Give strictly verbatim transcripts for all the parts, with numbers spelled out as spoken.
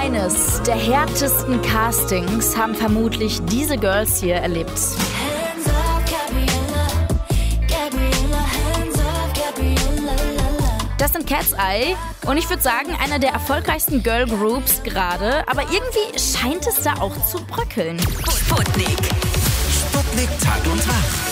Eines der härtesten Castings haben vermutlich diese Girls hier erlebt. Das sind Cat's Eye und ich würde sagen, einer der erfolgreichsten Girl Groups gerade, aber irgendwie scheint es da auch zu bröckeln. Sputnik. Sputnik Tag und Nacht.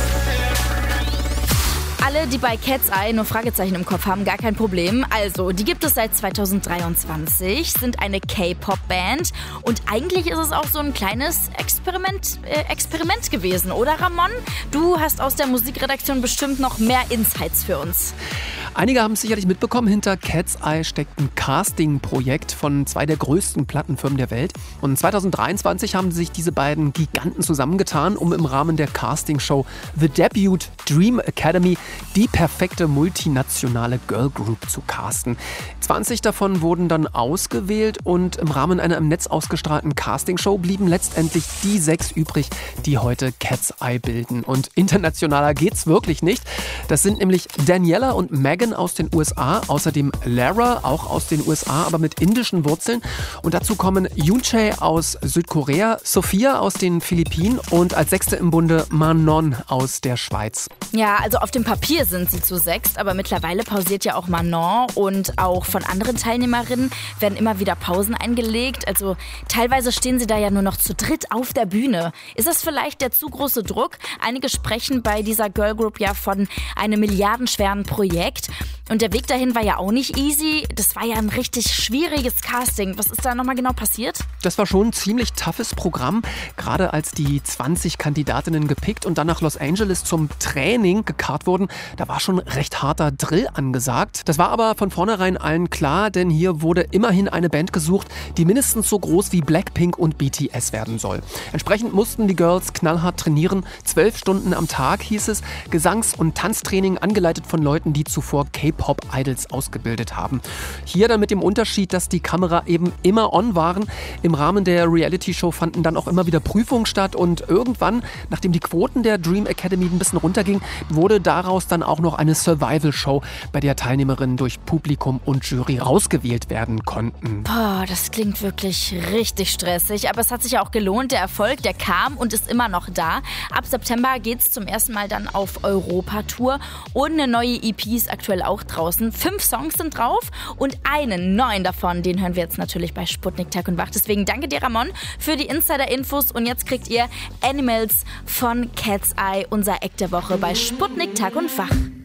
Alle, die bei Cat's Eye nur Fragezeichen im Kopf haben, gar kein Problem. Also, die gibt es seit zweitausenddreiundzwanzig, sind eine K-Pop-Band und eigentlich ist es auch so ein kleines Experiment, äh, Experiment gewesen, oder Ramon? Du hast aus der Musikredaktion bestimmt noch mehr Insights für uns. Einige haben es sicherlich mitbekommen, hinter Cat's Eye steckt ein Casting-Projekt von zwei der größten Plattenfirmen der Welt. Und zweitausenddreiundzwanzig haben sich diese beiden Giganten zusammengetan, um im Rahmen der Castingshow The Debut Dream Academy die perfekte multinationale Girl Group zu casten. zwanzig davon wurden dann ausgewählt und im Rahmen einer im Netz ausgestrahlten Castingshow blieben letztendlich die sechs übrig, die heute Cat's Eye bilden. Und internationaler geht's wirklich nicht. Das sind nämlich Daniela und Megan aus den U S A, außerdem Lara, auch aus den U S A, aber mit indischen Wurzeln. Und dazu kommen Yoonchae aus Südkorea, Sophia aus den Philippinen und als Sechste im Bunde Manon aus der Schweiz. Ja, also auf dem Papier sind sie zu sechst, aber mittlerweile pausiert ja auch Manon und auch von anderen Teilnehmerinnen werden immer wieder Pausen eingelegt. Also teilweise stehen sie da ja nur noch zu dritt auf der Bühne. Ist das vielleicht der zu große Druck? Einige sprechen bei dieser Girl Group ja von einem milliardenschweren Projekt. Und der Weg dahin war ja auch nicht easy. Das war ja ein richtig schwieriges Casting. Was ist da nochmal genau passiert? Das war schon ein ziemlich toughes Programm. Gerade als die zwanzig Kandidatinnen gepickt und dann nach Los Angeles zum Training gekarrt wurden, da war schon recht harter Drill angesagt. Das war aber von vornherein allen klar, denn hier wurde immerhin eine Band gesucht, die mindestens so groß wie Blackpink und B T S werden soll. Entsprechend mussten die Girls knallhart trainieren. Zwölf Stunden am Tag hieß es. Gesangs- und Tanztraining angeleitet von Leuten, die zuvor K-Pop-Idols ausgebildet haben. Hier dann mit dem Unterschied, dass die Kamera eben immer on waren. Im Rahmen der Reality-Show fanden dann auch immer wieder Prüfungen statt und irgendwann, nachdem die Quoten der Dream Academy ein bisschen runtergingen, wurde daraus dann auch noch eine Survival-Show, bei der Teilnehmerinnen durch Publikum und Jury rausgewählt werden konnten. Boah, das klingt wirklich richtig stressig, aber es hat sich ja auch gelohnt. Der Erfolg, der kam und ist immer noch da. Ab September geht es zum ersten Mal dann auf Europa-Tour und eine neue E P ist aktuell auch draußen. Fünf Songs sind drauf und einen neuen davon, den hören wir jetzt natürlich bei Sputnik Tag und Wach. Deswegen danke dir, Ramon, für die Insider-Infos und jetzt kriegt ihr Animals von Cat's Eye, unser Eck der Woche bei Sputnik Tag und Wach.